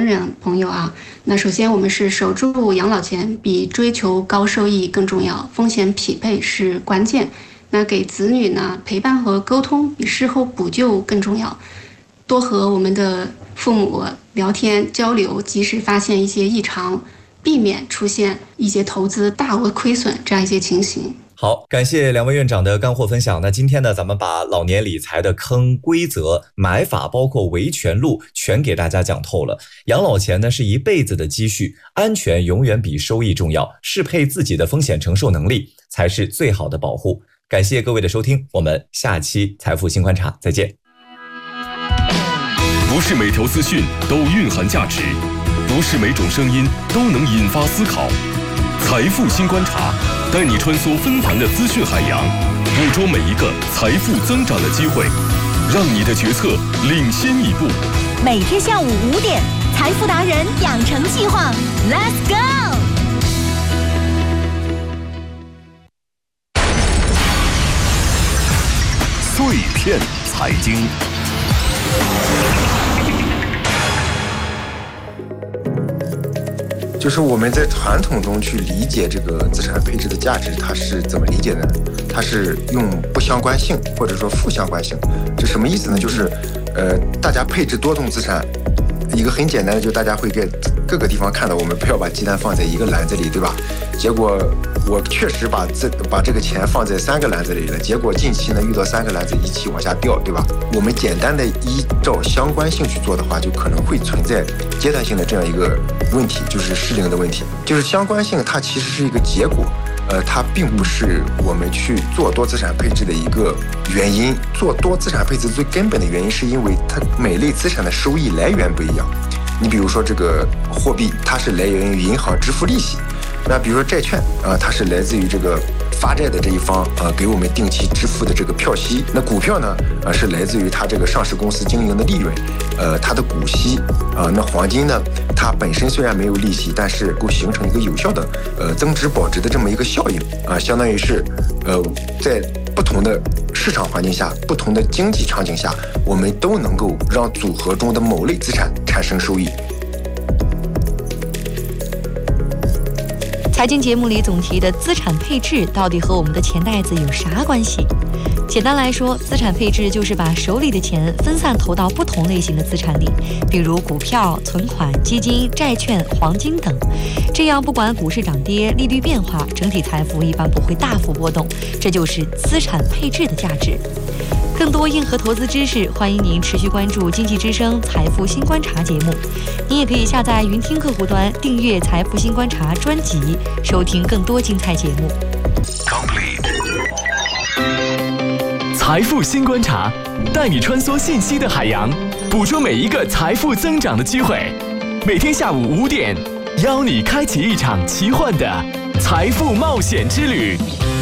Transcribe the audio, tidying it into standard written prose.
人朋友啊，那首先我们是守住养老钱比追求高收益更重要，风险匹配是关键。那给子女呢陪伴和沟通比事后补救更重要，多和我们的父母聊天交流，及时发现一些异常，避免出现一些投资大额亏损这样一些情形。 好，感谢两位院长的干货分享。那今天呢，咱们把老年理财的坑、规则、买法，包括维权路，全给大家讲透了。养老钱呢是一辈子的积蓄，安全永远比收益重要，适配自己的风险承受能力才是最好的保护。感谢各位的收听，我们下期财富新观察再见。 不是每条资讯都蕴含价值，不是每种声音都能引发思考。财富新观察，带你穿梭纷繁的资讯海洋，捕捉每一个财富增长的机会，让你的决策领先一步。 每天下午5点，财富达人养成计划 ，Let's go！ 碎片财经。 就是我们在传统中去理解这个资产配置的价值，它是怎么理解的呢？它是用不相关性或者说负相关性。这什么意思呢？就是大家配置多种资产，一个很简单的，就大家会在各个地方看到，我们不要把鸡蛋放在一个篮子里，对吧？结果我确实把这个钱放在3个篮子里了，结果近期呢遇到3个篮子一起往下掉，对吧？我们简单的依照相关性去做的话，就可能会存在阶段性的这样一个问题，就是失灵的问题。就是相关性它其实是一个结果，它并不是我们去做多资产配置的一个原因。做多资产配置最根本的原因是因为它每类资产的收益来源不一样。你比如说这个货币，它是来源于银行支付利息。那比如说债券它是来自于这个发债的这一方给我们定期支付的这个票息。那股票呢是来自于它这个上市公司经营的利润，它的股息那黄金呢，它本身虽然没有利息，但是够形成一个有效的增值保值的这么一个效应相当于是在不同的市场环境下、不同的经济场景下，我们都能够让组合中的某类资产产生收益。 财经节目里总提的资产配置到底和我们的钱袋子有啥关系？简单来说，资产配置就是把手里的钱分散投到不同类型的资产里，比如股票、存款、基金、债券、黄金等。这样不管股市涨跌、利率变化，整体财富一般不会大幅波动，这就是资产配置的价值。更多硬核投资知识，欢迎您持续关注经济之声财富新观察节目。您也可以下载云听客户端订阅财富新观察专辑，收听更多精彩节目。 财富新观察，带你穿梭信息的海洋，捕捉每一个财富增长的机会。每天下午5点，邀你开启一场奇幻的财富冒险之旅。